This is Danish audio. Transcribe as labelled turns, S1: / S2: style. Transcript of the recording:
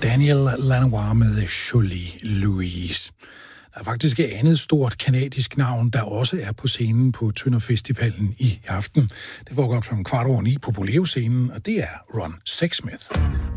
S1: Daniel Lanois med Jolie Louise. Der er faktisk et andet stort kanadisk navn, der også er på scenen på Tønder Festivalen i aften. Det foregår 8:15 på Boleo-scenen, og det er Ron Sexsmith.